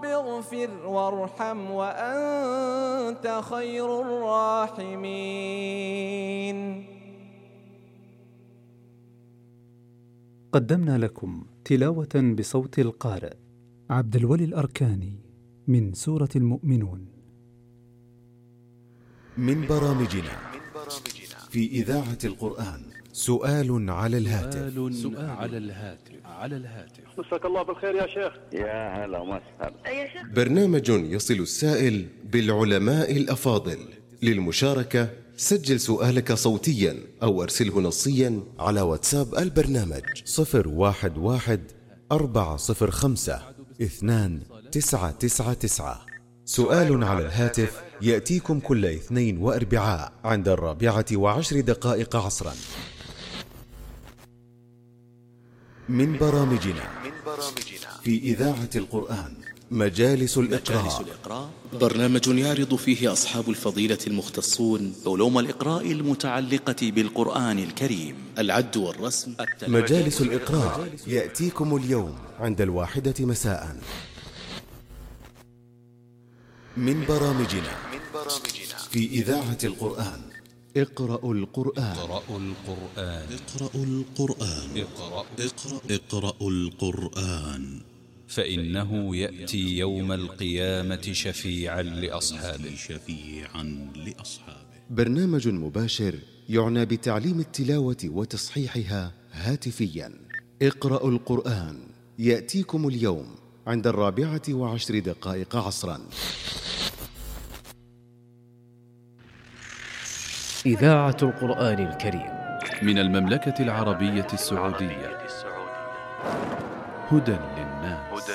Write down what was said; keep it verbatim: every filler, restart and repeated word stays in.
اغفر وارحم وأنت خير الراحمين. قدمنا لكم تلاوة بصوت القارئ عبد الولي الأركاني من سورة المؤمنون. من برامجنا في إذاعة القرآن سؤال على الهاتف. سؤال على الهاتف على الهاتف. مساك الله بالخير يا شيخ. يا هلا وسهلا. برنامج يصل السائل بالعلماء الأفاضل. للمشاركة سجل سؤالك صوتيا أو أرسله نصيا على واتساب البرنامج صفر واحد واحد أربعة صفر خمسة اثنان تسعة تسعة تسعة. سؤال على الهاتف يأتيكم كل اثنين وأربعاء عند الرابعة وعشر دقائق عصرا. من برامجنا في إذاعة القرآن مجالس الإقراء. برنامج يعرض فيه أصحاب الفضيلة المختصون علوم الإقراء المتعلقة بالقرآن الكريم، العد والرسم. مجالس الإقراء يأتيكم اليوم عند الواحدة مساء. من برامجنا في إذاعة القرآن اقرأوا القرآن. اقرأوا القرآن. اقرأوا القرآن. اقرأوا اقرأ اقرأوا القرآن فإنه يأتي يوم القيامة شفيعا لأصحابه. شفيعا لأصحابه. برنامج مباشر يعنى بتعليم التلاوة وتصحيحها هاتفيا. اقرأوا القرآن يأتيكم اليوم عند الرابعة وعشر دقائق عصرا. إذاعة القرآن الكريم من المملكة العربية السعودية. هدى